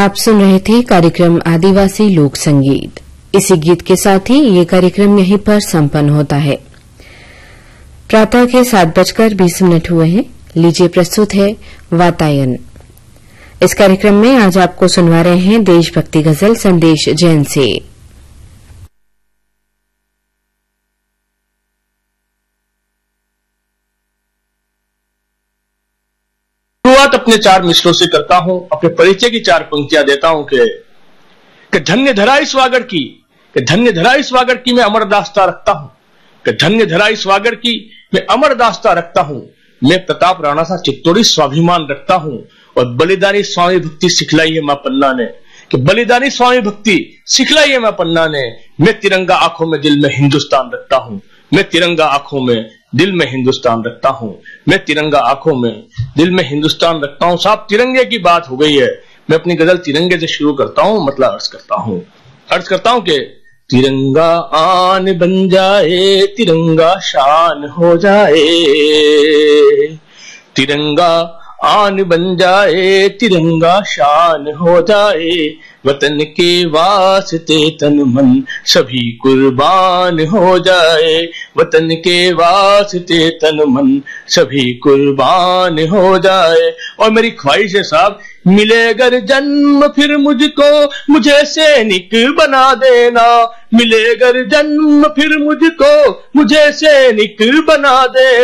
आप सुन रहे थे कार्यक्रम आदिवासी लोक संगीत। इसी गीत के साथ ही ये कार्यक्रम यहीं पर संपन्न होता है। प्रातः के 7:20 हुए हैं। लीजिए प्रस्तुत है वातायन। इस कार्यक्रम में आज आपको सुनवा रहे हैं देशभक्ति गजल संदेश जैन से। शुरुआत अपने 4 मिसरों से करता हूं, अपने परिचय की 4 पंक्तियां देता हूं कि धन्य धराई स्वागत की, कि धन्य धराई स्वागत की मैं अमर दास्ता रखता हूं, कि धन्य धराई स्वागत की मैं अमर दास्ता रखता हूं। मैं प्रताप राणा सा चित्तौड़ी स्वाभिमान रखता हूं और बलिदानी स्वामी भक्ति सिखलाई है मां पन्ना ने, कि बलिदानी स्वामी भक्ति सिखलाई है मां पन्ना ने। मैं तिरंगा आंखों में दिल में हिंदुस्तान रखता हूं, मैं तिरंगा आंखों में दिल में हिंदुस्तान रखता हूं, मैं तिरंगा आंखों में दिल में हिंदुस्तान रखता हूं। साहब तिरंगे की बात हो गई है, मैं अपनी गजल तिरंगे से शुरू करता हूं, मतलब अर्ज करता हूं कि तिरंगा आन बन जाए, तिरंगा शान हो जाए, तिरंगा आन बन जाए, तिरंगा शान हो जाए, वतन के वास्ते तन मन सभी कुर्बान हो जाए, वतन के वास्ते तन मन सभी कुर्बान हो जाए। और मेरी ख्वाहिश है साहब, मिले अगर जन्म फिर मुझको, मुझे सैनिक बना देना, मिले अगर जन्म फिर मुझको, मुझे सैनिक बना देना।